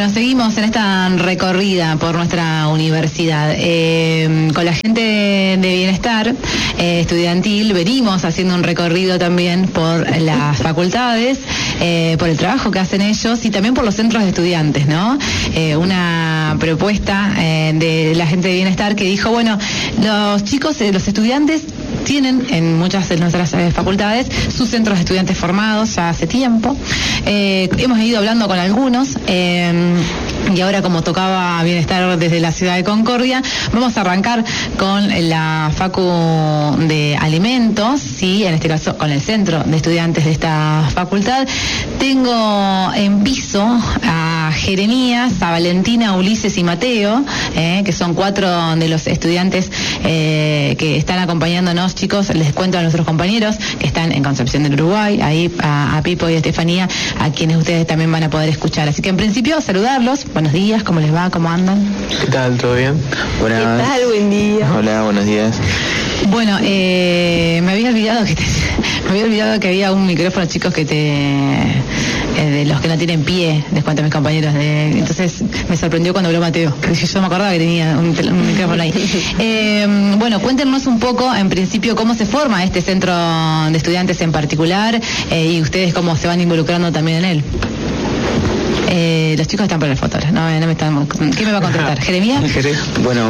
Bueno, seguimos en esta recorrida por nuestra universidad. Con la gente de bienestar estudiantil venimos haciendo un recorrido también por las facultades, por el trabajo que hacen ellos y también por los centros de estudiantes, ¿no? Una propuesta de la gente de bienestar que dijo, bueno, los chicos, los estudiantes tienen en muchas de nuestras facultades sus centros de estudiantes formados ya hace tiempo. Hemos ido hablando con algunos y ahora, como tocaba bienestar desde la ciudad de Concordia, vamos a arrancar con la Facu de Alimentos, ¿sí? En este caso con el centro de estudiantes de esta facultad. Tengo en piso a Jeremías, a Valentina, a Ulises y Mateo, que son 4 de los estudiantes que están acompañándonos, chicos. Les cuento a nuestros compañeros que están en Concepción del Uruguay, ahí a Pipo y a Estefanía, a quienes ustedes también van a poder escuchar. Así que en principio saludarlos. Buenos días, ¿cómo les va? ¿Cómo andan? ¿Qué tal? ¿Todo bien? Buenas. ¿Qué tal? Buen día. Hola, buenos días. Bueno, me había olvidado que había un micrófono, chicos, que de los que no tienen pie, les cuento a mis compañeros. Entonces me sorprendió cuando habló Mateo, que yo me acordaba que tenía un micrófono ahí. Bueno, cuéntenos un poco, en principio, cómo se forma este centro de estudiantes en particular y ustedes cómo se van involucrando también en él. Los chicos están por las fotos, no me están. ¿Qué me va a contestar? ¿Jeremías? Bueno,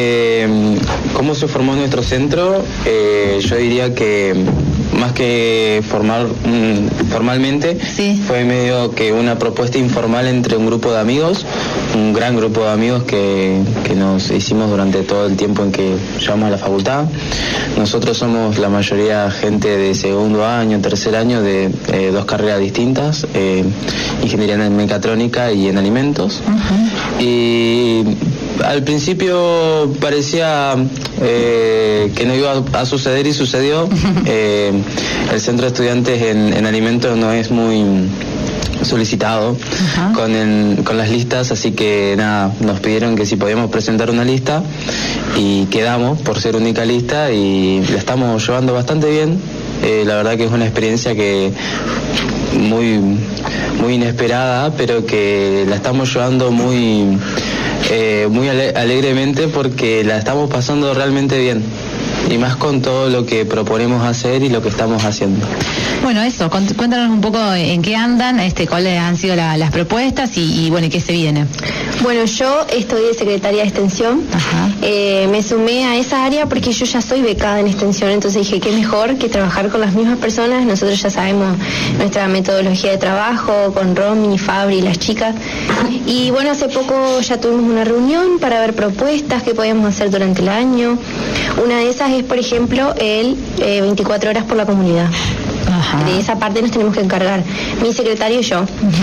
¿cómo se formó nuestro centro? Yo diría que más que formalmente, sí, fue medio que una propuesta informal entre un grupo de amigos, un gran grupo de amigos que nos hicimos durante todo el tiempo en que llevamos a la facultad. Nosotros somos la mayoría gente de segundo año, tercer año, de 2 carreras distintas, ingeniería en mecatrónica y en alimentos. Uh-huh. Y al principio parecía que no iba a suceder y sucedió. El centro de estudiantes en alimentos no es muy solicitado con las listas, así que nada, nos pidieron que si podíamos presentar una lista y quedamos por ser única lista y la estamos llevando bastante bien. La verdad que es una experiencia que muy inesperada, pero que la estamos llevando muy alegremente porque la estamos pasando realmente bien. Y más con todo lo que proponemos hacer y lo que estamos haciendo. Bueno, eso, cuéntanos un poco en qué andan, cuáles han sido las propuestas y bueno, y qué se viene. Bueno, yo estoy de secretaria de extensión. Me sumé a esa área porque yo ya soy becada en extensión, entonces dije, qué mejor que trabajar con las mismas personas. Nosotros ya sabemos nuestra metodología de trabajo con Romy, Fabri y las chicas. Y bueno, hace poco ya tuvimos una reunión para ver propuestas que podíamos hacer durante el año. Una de esas es, por ejemplo, el 24 horas por la comunidad. Ajá. De esa parte nos tenemos que encargar mi secretario y yo.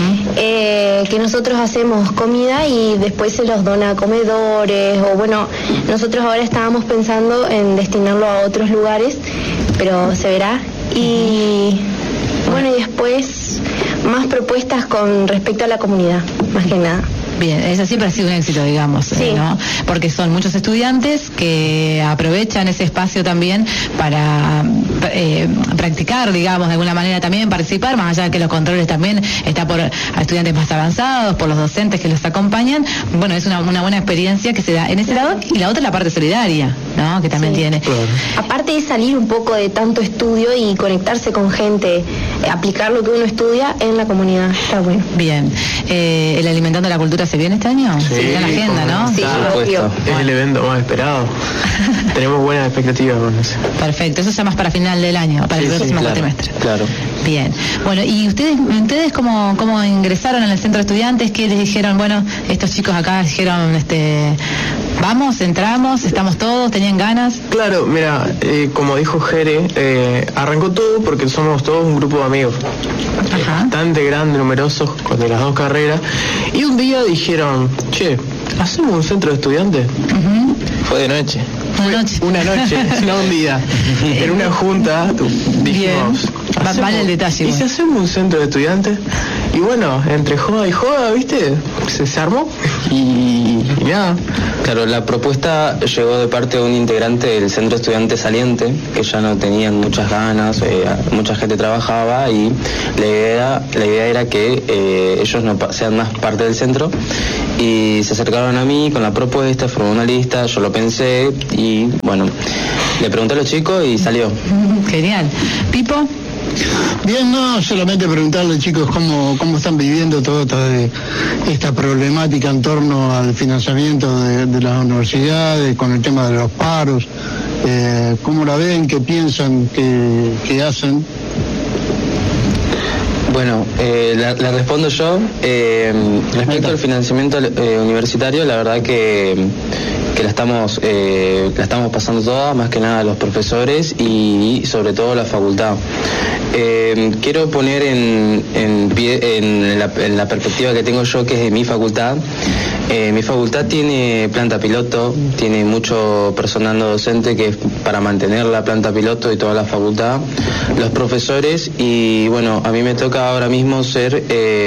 Que nosotros hacemos comida y después se los dona a comedores, o bueno, nosotros ahora estábamos pensando en destinarlo a otros lugares, pero se verá. Y bueno, y después más propuestas con respecto a la comunidad, más que nada. Bien, eso siempre ha sido un éxito, digamos, sí, ¿no? Porque son muchos estudiantes que aprovechan ese espacio también para practicar, digamos, de alguna manera también, participar, más allá de que los controles también está por estudiantes más avanzados, por los docentes que los acompañan. Bueno, es una buena experiencia que se da en ese lado, y la otra es la parte solidaria, ¿no? Que también tiene. Claro. Aparte de salir un poco de tanto estudio y conectarse con gente, aplicar lo que uno estudia en la comunidad, está bueno. Bien, el Alimentando la Cultura se viene este año, sí, está en la agenda, ¿no? Sí, obvio. Es el evento más esperado. Tenemos buenas expectativas con eso. Perfecto, eso ya más para final del año, para el próximo cuatrimestre. Claro. Bien, bueno, ¿y ustedes cómo ingresaron en el centro de estudiantes? ¿Qué les dijeron? Bueno, estos chicos acá dijeron, vamos, entramos, estamos todos, tenían ganas. Claro, mira, como dijo Jere, arrancó todo porque somos todos un grupo de amigos. Bastante grande, numerosos, de las 2 carreras. Y un día dijeron, che, ¿hacemos un centro de estudiantes? Fue de noche. Una noche, no un día. En una junta dijimos, vale el detalle. ¿Y si hacemos un centro de estudiantes? Y bueno, entre joda y joda, ¿viste? Se armó. y nada. Claro, la propuesta llegó de parte de un integrante del centro estudiante saliente, que ya no tenían muchas ganas, mucha gente trabajaba y la idea era que ellos no sean más parte del centro, y se acercaron a mí con la propuesta, formó una lista, yo lo pensé y bueno, le pregunté a los chicos y salió. Genial. ¿Pipo? Bien, no, solamente preguntarle, chicos, cómo están viviendo toda esta problemática en torno al financiamiento de las universidades, con el tema de los paros, cómo la ven, qué piensan, qué hacen. Bueno, la respondo yo. Respecto al financiamiento universitario, la verdad que la estamos pasando toda, más que nada los profesores y sobre todo la facultad. Quiero poner en la perspectiva que tengo yo, que es de mi facultad. Mi facultad tiene planta piloto, tiene mucho personal no docente que es para mantener la planta piloto y toda la facultad, los profesores, y bueno, a mí me toca ahora mismo ser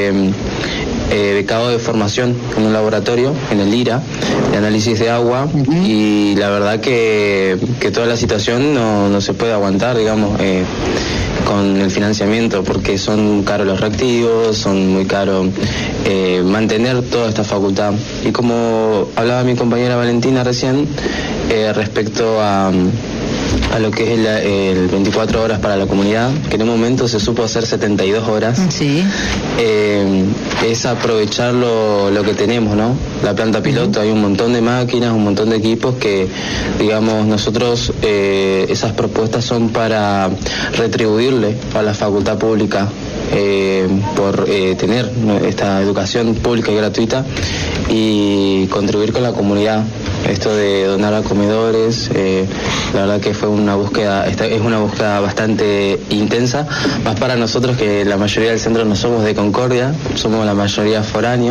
becado de formación en un laboratorio, en el IRA, de análisis de agua, y la verdad que toda la situación no se puede aguantar, digamos, con el financiamiento, porque son caros los reactivos, son muy caros mantener toda esta facultad. Y como hablaba mi compañera Valentina recién, respecto a lo que es el 24 horas para la comunidad, que en un momento se supo hacer 72 horas. Sí. Es aprovechar lo que tenemos, ¿no? La planta piloto, hay un montón de máquinas, un montón de equipos que, digamos, nosotros, esas propuestas son para retribuirle a la facultad pública por tener esta educación pública y gratuita y contribuir con la comunidad. Esto de donar a comedores, la verdad que fue una búsqueda, es una búsqueda bastante intensa, más para nosotros que la mayoría del centro no somos de Concordia, somos la mayoría foráneos,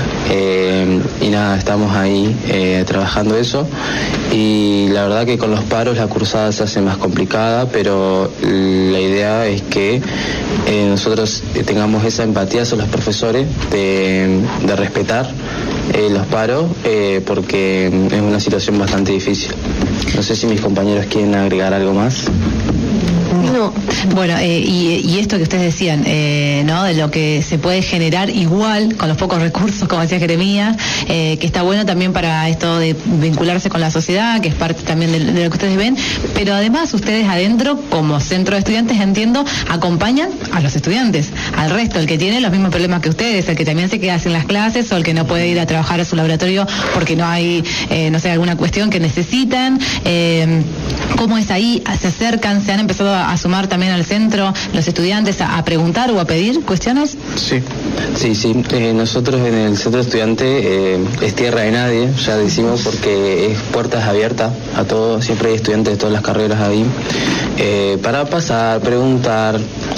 y nada, estamos ahí trabajando eso, y la verdad que con los paros la cursada se hace más complicada, pero la idea es que nosotros tengamos esa empatía hacia los profesores de respetar los paros, porque es una situación bastante difícil. No sé si mis compañeros quieren agregar algo más. No. Bueno, y esto que ustedes decían, ¿no? De lo que se puede generar igual con los pocos recursos, como decía Jeremías, que está bueno también para esto de vincularse con la sociedad, que es parte también de lo que ustedes ven, pero además ustedes adentro, como centro de estudiantes, entiendo, acompañan a los estudiantes, al resto, el que tiene los mismos problemas que ustedes, el que también se queda sin las clases o el que no puede ir a trabajar a su laboratorio porque no hay, no sé, alguna cuestión que necesitan. ¿Cómo es ahí? ¿Se acercan? ¿Se han empezado a sumar también al centro los estudiantes a preguntar o a pedir cuestiones? Sí. Nosotros en el centro estudiante es tierra de nadie, ya decimos, porque es puertas abiertas a todos, siempre hay estudiantes de todas las carreras ahí, para pasar, preguntar,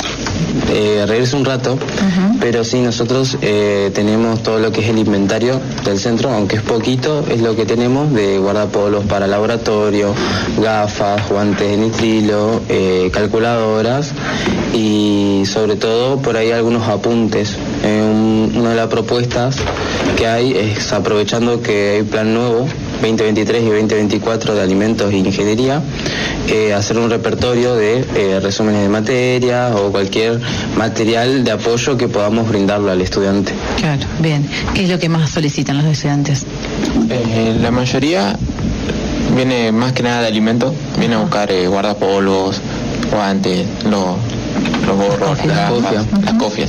reírse un rato, pero sí, nosotros tenemos todo lo que es el inventario del centro, aunque es poquito, es lo que tenemos de guardapolos para laboratorio, gafas, guantes de nitrilo, calculadoras y sobre todo por ahí algunos apuntes. Una de las propuestas que hay es, aprovechando que hay plan nuevo 2023 y 2024 de alimentos e ingeniería, hacer un repertorio de resúmenes de materia o cualquier material de apoyo que podamos brindarlo al estudiante. Claro, bien. ¿Qué es lo que más solicitan los estudiantes? La mayoría viene más que nada de alimentos, viene a buscar guardapolvos, guantes, los gorros, las cofias.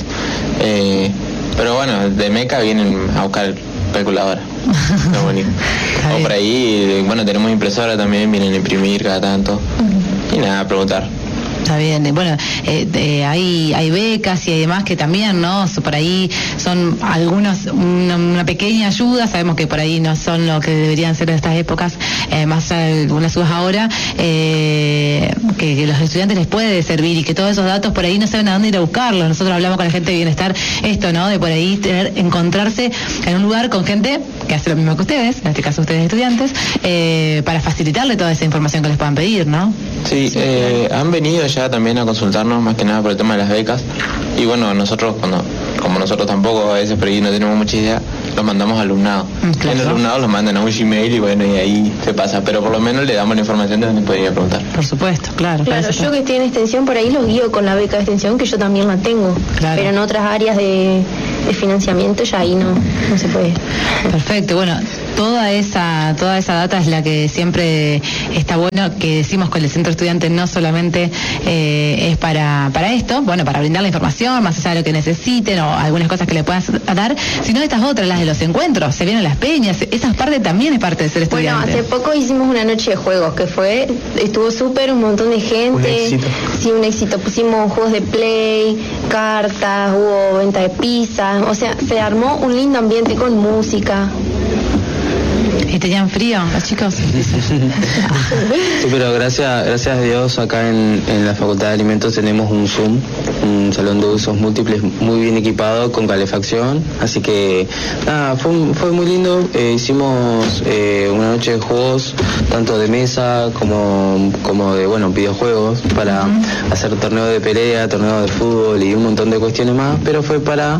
Pero bueno, de Meca vienen a buscar calculadora. Está bonito. O por ahí, bueno, tenemos impresora también, vienen a imprimir cada tanto. Y nada, a preguntar. Está bien, bueno, hay becas y demás que también, ¿no? Por ahí son algunos, una pequeña ayuda, sabemos que por ahí no son lo que deberían ser en estas épocas, más algunas ayudas ahora, que los estudiantes les puede servir y que todos esos datos por ahí no saben a dónde ir a buscarlos. Nosotros hablamos con la gente de bienestar, esto, ¿no? De por ahí encontrarse en un lugar con gente que hace lo mismo que ustedes, en este caso ustedes estudiantes, para facilitarle toda esa información que les puedan pedir, ¿no? Sí, han venido ya también a consultarnos más que nada por el tema de las becas, y bueno, nosotros como nosotros tampoco a veces por ahí no tenemos mucha idea, lo mandamos al alumnado. Claro. En el alumnado los mandan a un Gmail y bueno, y ahí se pasa, pero por lo menos le damos la información de donde podría preguntar. Por supuesto, claro. Claro, yo que estoy en extensión, por ahí los guío con la beca de extensión, que yo también la tengo. Claro. Pero en otras áreas de financiamiento ya ahí no se puede. Perfecto, bueno, toda esa data es la que siempre está bueno que decimos con el centro estudiante, no solamente es para esto, bueno, para brindar la información, más allá de lo que necesiten o algunas cosas que le puedas dar, sino estas otras, las de los encuentros, se vienen las peñas, esa parte también es parte de ser estudiante. Bueno, hace poco hicimos una noche de juegos, que estuvo súper, un montón de gente. Un éxito. Sí, un éxito. Pusimos juegos de play, cartas, hubo venta de pizza, o sea, se armó un lindo ambiente con música. ¿Y tenían frío los chicos? Sí, pero gracias a Dios acá en la Facultad de Alimentos tenemos un Zoom, un salón de usos múltiples muy bien equipado con calefacción, así que nada, fue muy lindo. Hicimos una noche de juegos tanto de mesa como de videojuegos para hacer torneo de pelea, torneo de fútbol y un montón de cuestiones más, pero fue para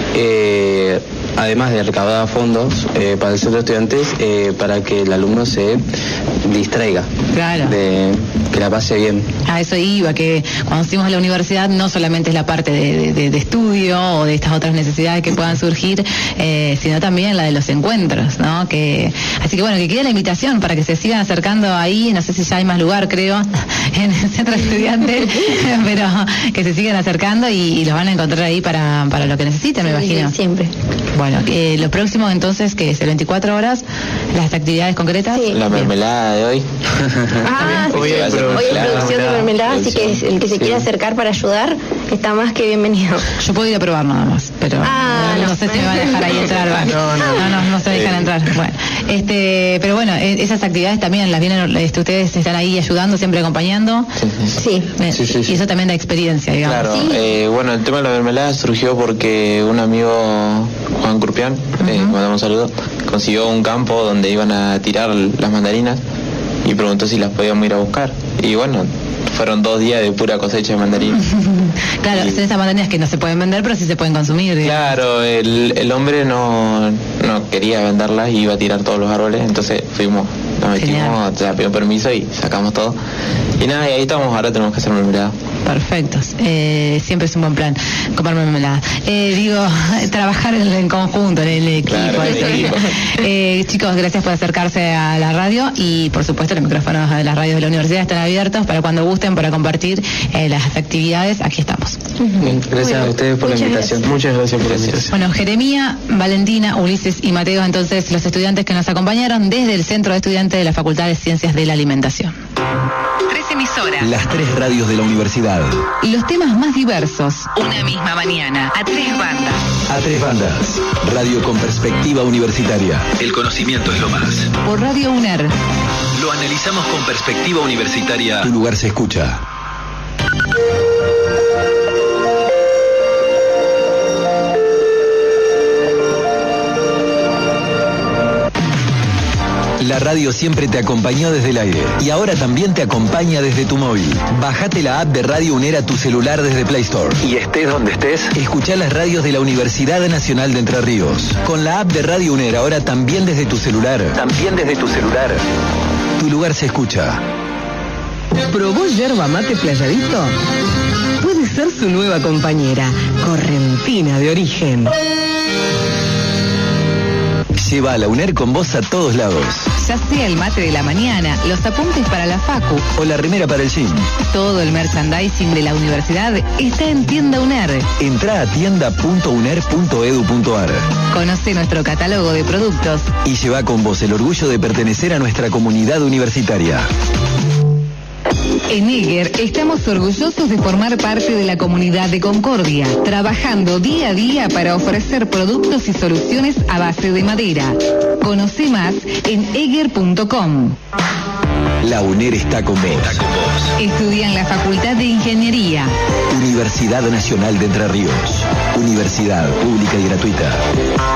además de recaudar fondos para el centro de estudiantes, para que el alumno se distraiga, Claro. Que la pase bien. A eso iba, que cuando estuvimos en la universidad no solamente es la parte de estudio o de estas otras necesidades que puedan surgir, sino también la de los encuentros, ¿no? Así que bueno, que quede la invitación para que se sigan acercando ahí, no sé si ya hay más lugar, creo, en el centro de estudiantes, pero que se sigan acercando y los van a encontrar ahí para lo que necesiten, me imagino. Siempre. Bueno, lo próximo entonces, que es el 24 horas, las actividades concretas. Sí. La mermelada de hoy. Ah, sí, Hoy hay hoy hay producción de mermelada, así que Producción. el que se quiera acercar para ayudar está más que bienvenido. Yo puedo ir a probar nada más, pero no sé si me van a dejar ahí entrar. No se dejan entrar. Bueno, pero bueno, esas actividades también las vienen, ustedes están ahí ayudando, siempre acompañando. Sí. Y eso también da experiencia, digamos. Claro, Sí. bueno, el tema de la mermelada surgió porque un amigo, Juan Curpián, mandamos un saludo, consiguió un campo donde iban a tirar las mandarinas y preguntó si las podíamos ir a buscar. Y bueno, fueron 2 días de pura cosecha de mandarinas. Claro, son esas mandarinas que no se pueden vender, pero sí se pueden consumir, digamos. Claro, el hombre no quería venderlas y iba a tirar todos los árboles, entonces nos metimos, ya pidió permiso y sacamos todo. Y nada, y ahí estamos, ahora tenemos que hacer mermelada. Perfectos. Siempre es un buen plan comer mermelada. Trabajar en conjunto, en el equipo. Claro, en el equipo. Chicos, gracias por acercarse a la radio y por supuesto los micrófonos de las radios de la universidad están abiertos para cuando gusten, para compartir las actividades. Aquí estamos. Gracias a ustedes por la invitación. Muchas gracias por la invitación. Bueno, Jeremía, Valentina, Ulises y Mateo, entonces los estudiantes que nos acompañaron desde el Centro de Estudiantes de la Facultad de Ciencias de la Alimentación. 3 emisoras. Las 3 radios de la universidad. Los temas más diversos. Una misma mañana. A 3 bandas. A 3 bandas. Radio con perspectiva universitaria. El conocimiento es lo más. Por Radio UNER. Lo analizamos con perspectiva universitaria. Tu lugar se escucha. La radio siempre te acompañó desde el aire y ahora también te acompaña desde tu móvil. Bájate la app de Radio UNER a tu celular desde Play Store. Y estés donde estés, escuchá las radios de la Universidad Nacional de Entre Ríos. Con la app de Radio UNER ahora también desde tu celular. Tu lugar se escucha. ¿Probó yerba mate Playadito? Puede ser su nueva compañera, correntina de origen. Lleva a la UNER con vos a todos lados. Ya sea el mate de la mañana, los apuntes para la facu, O la remera para el gym. todo el merchandising de la universidad está en Tienda UNER. Entrá a tienda.uner.edu.ar Conoce nuestro catálogo de productos. y lleva con vos el orgullo de pertenecer a nuestra comunidad universitaria. En EGER estamos orgullosos de formar parte de la comunidad de Concordia, trabajando día a día para ofrecer productos y soluciones a base de madera. Conoce más en eger.com. La UNER está con vos. Estudia en la Facultad de Ingeniería. Universidad Nacional de Entre Ríos. Universidad pública y gratuita.